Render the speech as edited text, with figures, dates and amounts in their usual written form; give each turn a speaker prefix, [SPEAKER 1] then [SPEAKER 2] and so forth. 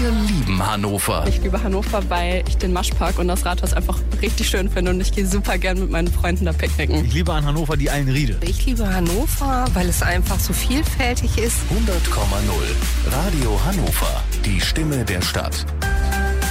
[SPEAKER 1] Alle lieben Hannover.
[SPEAKER 2] Ich liebe Hannover, weil ich den Maschpark und das Rathaus einfach richtig schön finde und ich gehe super gern mit meinen Freunden da picknicken.
[SPEAKER 3] Ich liebe an Hannover die Eilenriede.
[SPEAKER 4] Ich liebe Hannover, weil es einfach so vielfältig ist.
[SPEAKER 1] 100,0 Radio Hannover. Die Stimme der Stadt.